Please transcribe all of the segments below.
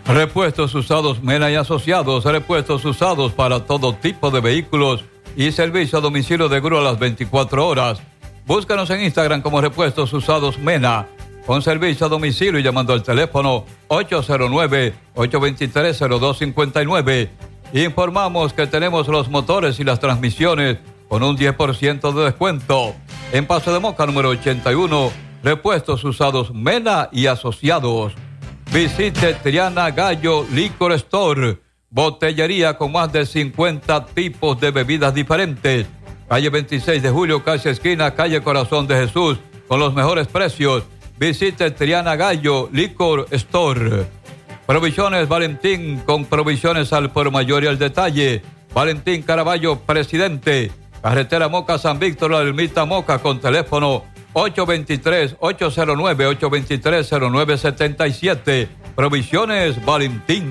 Repuestos usados Mena y Asociados, repuestos usados para todo tipo de vehículos y servicio a domicilio de grúa a las 24 horas. Búscanos en Instagram como Repuestos Usados Mena, con servicio a domicilio y llamando al teléfono 809-823-0259. Informamos que tenemos los motores y las transmisiones con un 10% de descuento. En Paso de Moca, número 81, Repuestos Usados Mena y Asociados. Visite Triana Gallo Liquor Store, botellería con más de 50 tipos de bebidas diferentes. Calle 26 de Julio, casi esquina, calle Corazón de Jesús, con los mejores precios. Visite Triana Gallo Liquor Store. Provisiones Valentín, con provisiones al por mayor y al detalle. Valentín Caraballo, presidente. Carretera Moca, San Víctor, La Ermita Moca, con teléfono 823-809-0977. Provisiones Valentín.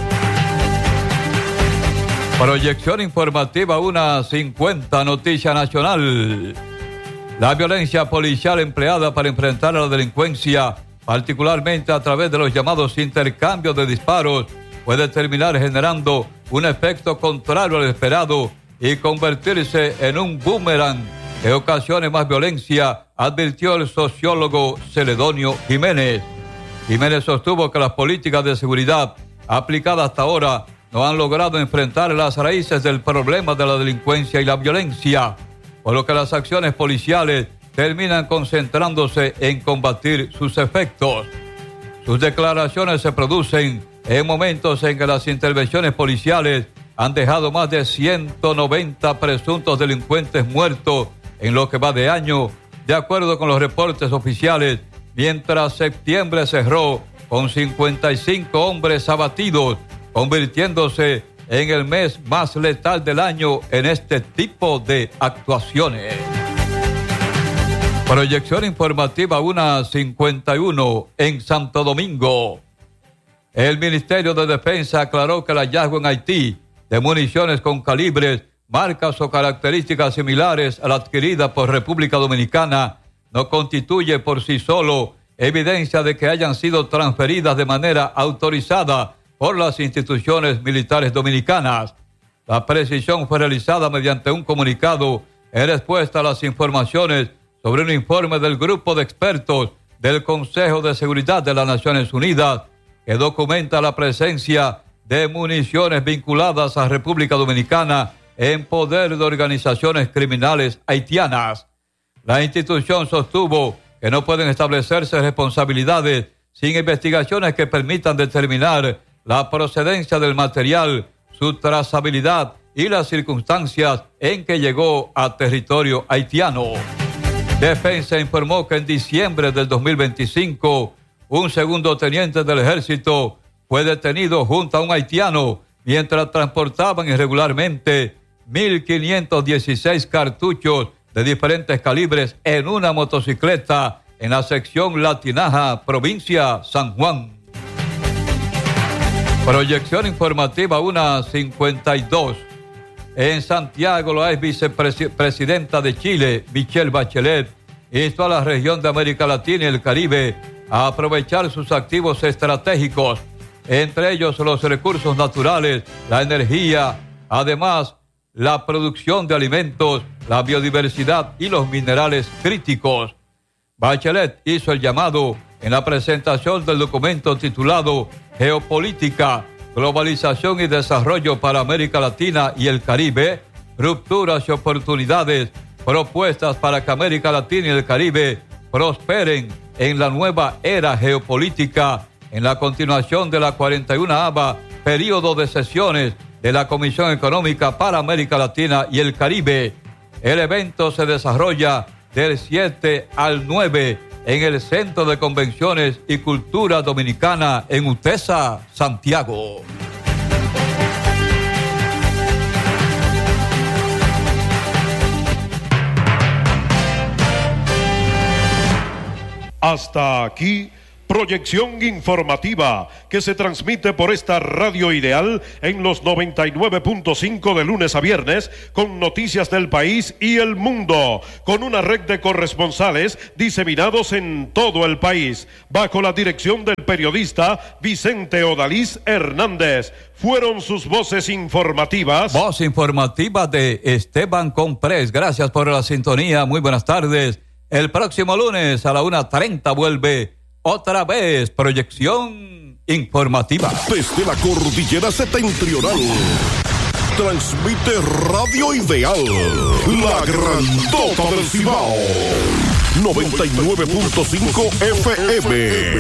Proyección informativa 1:50, Noticia Nacional. La violencia policial empleada para enfrentar a la delincuencia, particularmente a través de los llamados intercambios de disparos, puede terminar generando un efecto contrario al esperado y convertirse en un boomerang que ocasione más violencia, advirtió el sociólogo Celedonio Jiménez. Jiménez sostuvo que las políticas de seguridad aplicadas hasta ahora no han logrado enfrentar las raíces del problema de la delincuencia y la violencia, por lo que las acciones policiales terminan concentrándose en combatir sus efectos. Sus declaraciones se producen en momentos en que las intervenciones policiales han dejado más de 190 presuntos delincuentes muertos en lo que va de año, de acuerdo con los reportes oficiales, mientras septiembre cerró con 55 hombres abatidos, convirtiéndose en el mes más letal del año en este tipo de actuaciones. Proyección informativa 1:51 en Santo Domingo. El Ministerio de Defensa aclaró que el hallazgo en Haití de municiones con calibres, marcas o características similares a la adquirida por República Dominicana no constituye por sí solo evidencia de que hayan sido transferidas de manera autorizada por las instituciones militares dominicanas. La precisión fue realizada mediante un comunicado en respuesta a las informaciones sobre un informe del grupo de expertos del Consejo de Seguridad de las Naciones Unidas que documenta la presencia de municiones vinculadas a República Dominicana en poder de organizaciones criminales haitianas. La institución sostuvo que no pueden establecerse responsabilidades sin investigaciones que permitan determinar la procedencia del material, su trazabilidad y las circunstancias en que llegó a territorio haitiano. Defensa informó que en diciembre del 2025, un segundo teniente del ejército fue detenido junto a un haitiano mientras transportaban irregularmente 1.516 cartuchos de diferentes calibres en una motocicleta en la sección La Tinaja, provincia San Juan. Proyección informativa 1:52. En Santiago, la ex vicepresidenta de Chile, Michelle Bachelet, instó a la región de América Latina y el Caribe a aprovechar sus activos estratégicos, entre ellos los recursos naturales, la energía, además la producción de alimentos, la biodiversidad y los minerales críticos. Bachelet hizo el llamado en la presentación del documento titulado Geopolítica, Globalización y Desarrollo para América Latina y el Caribe, Rupturas y Oportunidades, propuestas para que América Latina y el Caribe prosperen en la nueva era geopolítica, en la continuación de la 41ª periodo de sesiones de la Comisión Económica para América Latina y el Caribe. El evento se desarrolla del 7 al 9 en el Centro de Convenciones y Cultura Dominicana en Utesa, Santiago. Hasta aquí, Proyección informativa que se transmite por esta radio ideal en los 99.5 de lunes a viernes con noticias del país y el mundo, con una red de corresponsales diseminados en todo el país, bajo la dirección del periodista Vicente Odalís Hernández. Fueron sus voces informativas. Voz informativa de Esteban Comprés. Gracias por la sintonía. Muy buenas tardes. El próximo lunes a la 1:30 vuelve otra vez Proyección Informativa. Desde la cordillera septentrional transmite Radio Ideal, la grandota del Cibao, 99.5 FM.